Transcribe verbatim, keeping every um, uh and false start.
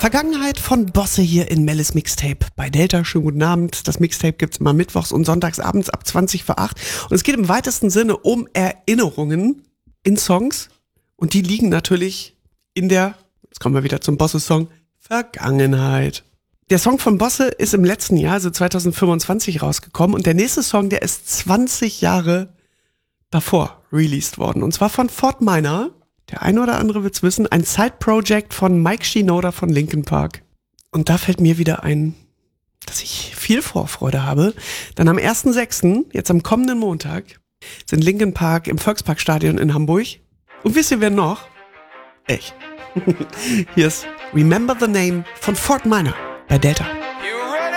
Vergangenheit von Bosse hier in Mellis Mixtape bei Delta. Schönen guten Abend. Das Mixtape gibt's immer mittwochs und sonntags abends ab zwanzig vor acht. Und es geht im weitesten Sinne um Erinnerungen in Songs. Und die liegen natürlich in der, jetzt kommen wir wieder zum Bosse-Song, Vergangenheit. Der Song von Bosse ist im letzten Jahr, also zwanzig fünfundzwanzig, rausgekommen. Und der nächste Song, der ist zwanzig Jahre davor released worden. Und zwar von Fort Minor. Der eine oder andere wird's wissen, ein Side-Project von Mike Shinoda von Linkin Park. Und da fällt mir wieder ein, dass ich viel Vorfreude habe. Dann am ersten sechsten, jetzt am kommenden Montag, sind Linkin Park im Volksparkstadion in Hamburg. Und wisst ihr, wer noch? Ich. Hier ist Remember the Name von Fort Minor bei Delta.